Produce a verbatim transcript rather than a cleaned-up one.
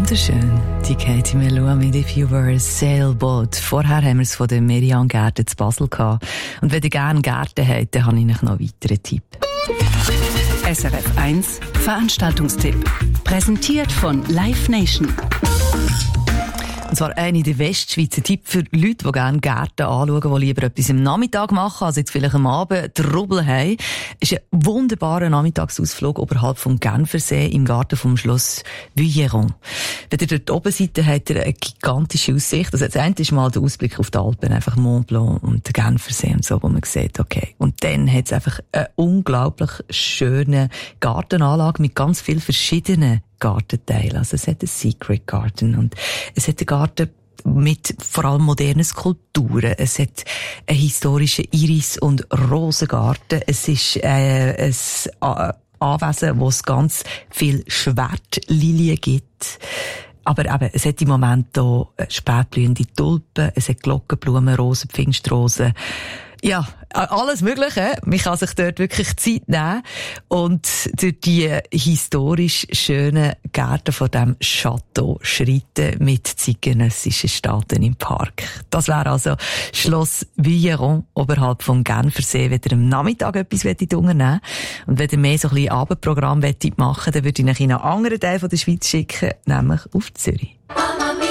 Wunderschön, die Katie Melua mit «If You Were a Sailboat». Vorher haben wir es von der Merian Gärten zu Basel gehabt. Und wenn ihr gerne Gärten habt, dann habe ich noch einen weiteren Tipp. S R F eins Veranstaltungstipp. Präsentiert von Live Nation. Und zwar einer der Westschweizer Tipp für Leute, die gerne Gärten anschauen, die lieber etwas am Nachmittag machen, also jetzt vielleicht am Abend Trubel haben. Es ist ein wunderbarer Nachmittagsausflug oberhalb vom Genfersee im Garten vom Schloss Vuilleron. Wenn ihr dort oben seid, dann habt ihr eine gigantische Aussicht. Also das eine ist mal der Ausblick auf die Alpen, einfach Mont Blanc und den Genfersee und so, wo man sieht, okay. Und dann hat es einfach eine unglaublich schöne Gartenanlage mit ganz vielen verschiedenen Gartenteil. Also es hat einen Secret Garden und es hat einen Garten mit vor allem modernen Skulpturen. Es hat einen historischen Iris- und Rosengarten. Es ist äh, ein Anwesen, wo es ganz viel Schwertlilien gibt. Aber eben, es hat im Moment hier spätblühende Tulpen, es hat Glockenblumen, Rosen, Pfingstrosen. Ja, alles Mögliche. Man kann sich dort wirklich Zeit nehmen und durch die historisch schönen Gärten von diesem Château schreiten mit zeitgenössischen Staaten im Park. Das wäre also Schloss Vuilleron oberhalb vom Genfersee, wenn ihr am Nachmittag etwas unternehmen wollt. Und wenn ihr mehr so ein bisschen Abendprogramm machen wollt, dann würde ich euch in einen anderen Teil der Schweiz schicken, nämlich auf Zürich.